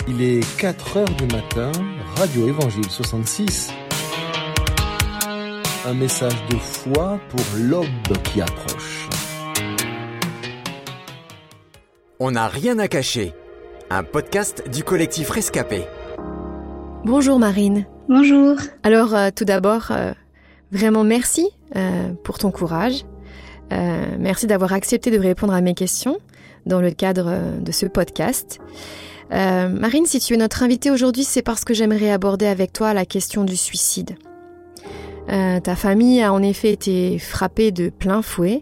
Il est 4h du matin, Radio Évangile 66. Un message de foi pour l'aube qui approche. On n'a rien à cacher. Un podcast du collectif Rescapé. Bonjour Marine. Bonjour. Alors tout d'abord, vraiment merci pour ton courage. Merci d'avoir accepté de répondre à mes questions dans le cadre de ce podcast. Marine, si tu es notre invitée aujourd'hui, c'est parce que j'aimerais aborder avec toi la question du suicide. Ta famille a en effet été frappée de plein fouet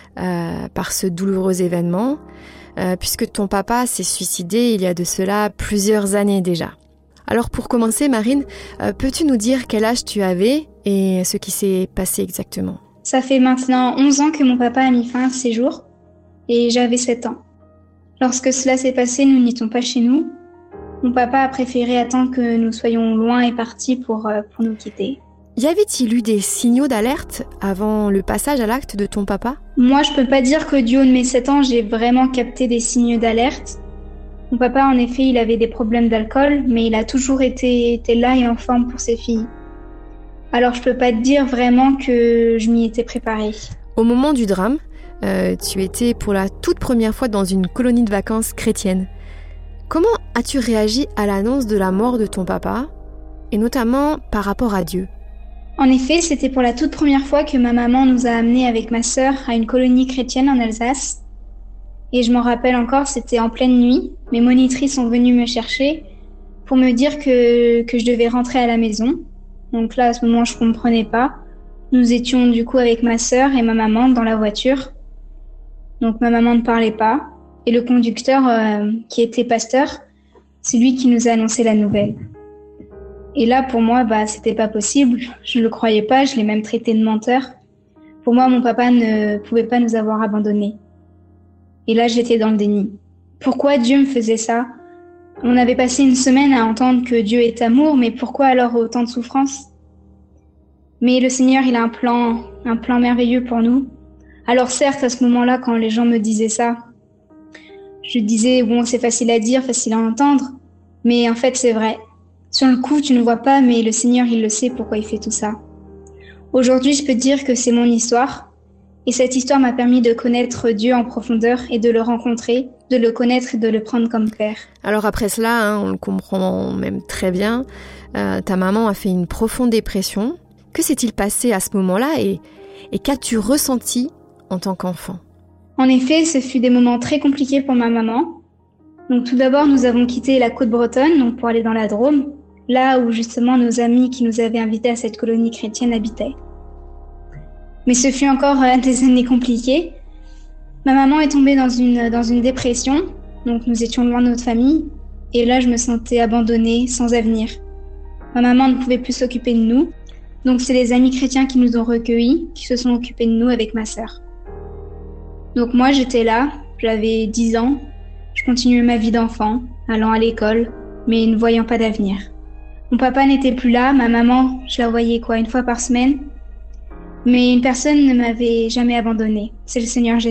par ce douloureux événement, puisque ton papa s'est suicidé il y a de cela plusieurs années déjà. Alors pour commencer, Marine, peux-tu nous dire quel âge tu avais et ce qui s'est passé exactement ? Ça fait maintenant 11 ans que mon papa a mis fin à ses jours et j'avais 7 ans. Lorsque cela s'est passé, nous n'étions pas chez nous. Mon papa a préféré attendre que nous soyons loin et parti pour nous quitter. Y avait-il eu des signaux d'alerte avant le passage à l'acte de ton papa ? Moi, je peux pas dire que du haut de mes 7 ans, j'ai vraiment capté des signaux d'alerte. Mon papa, en effet, il avait des problèmes d'alcool, mais il a toujours été là et en forme pour ses filles. Alors, je peux pas te dire vraiment que je m'y étais préparée. Au moment du drame, tu étais pour la toute première fois dans une colonie de vacances chrétienne. Comment as-tu réagi à l'annonce de la mort de ton papa, et notamment par rapport à Dieu ? En effet, c'était pour la toute première fois que ma maman nous a amenés avec ma sœur à une colonie chrétienne en Alsace. Et je m'en rappelle encore, c'était en pleine nuit. Mes monitrices sont venues me chercher pour me dire que je devais rentrer à la maison. Donc là, à ce moment, je comprenais pas. Nous étions du coup avec ma sœur et ma maman dans la voiture. Donc ma maman ne parlait pas. Et le conducteur, qui était pasteur, c'est lui qui nous a annoncé la nouvelle. Et là, pour moi, c'était pas possible. Je le croyais pas, je l'ai même traité de menteur. Pour moi, mon papa ne pouvait pas nous avoir abandonnés. Et là, j'étais dans le déni. Pourquoi Dieu me faisait ça ? On avait passé une semaine à entendre que Dieu est amour, mais pourquoi alors autant de souffrance ? Mais le Seigneur, il a un plan merveilleux pour nous. Alors certes, à ce moment-là, quand les gens me disaient ça, je disais, bon, c'est facile à dire, facile à entendre, mais en fait, c'est vrai. Sur le coup, tu ne vois pas, mais le Seigneur, il le sait pourquoi il fait tout ça. Aujourd'hui, je peux dire que c'est mon histoire. Et cette histoire m'a permis de connaître Dieu en profondeur et de le rencontrer, de le connaître et de le prendre comme père. Alors après cela, on le comprend même très bien, ta maman a fait une profonde dépression. Que s'est-il passé à ce moment-là et qu'as-tu ressenti en tant qu'enfant ? En effet, ce fut des moments très compliqués pour ma maman. Donc tout d'abord, nous avons quitté la côte bretonne pour aller dans la Drôme, là où justement nos amis qui nous avaient invités à cette colonie chrétienne habitaient. Mais ce fut encore des années compliquées. Ma maman est tombée dans une dépression, donc nous étions loin de notre famille, et là je me sentais abandonnée, sans avenir. Ma maman ne pouvait plus s'occuper de nous, donc c'est les amis chrétiens qui nous ont recueillis, qui se sont occupés de nous avec ma sœur. Donc moi j'étais là, j'avais 10 ans, je continuais ma vie d'enfant, allant à l'école, mais ne voyant pas d'avenir. Mon papa n'était plus là, ma maman, je la voyais une fois par semaine, mais une personne ne m'avait jamais abandonnée, c'est le Seigneur Jésus.